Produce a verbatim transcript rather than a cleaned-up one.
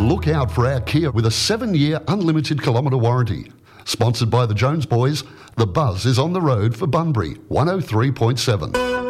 Look out for our Kia with a seven-year unlimited kilometre warranty. Sponsored by the Jones Boys, the buzz is on the road for Bunbury, one oh three point seven.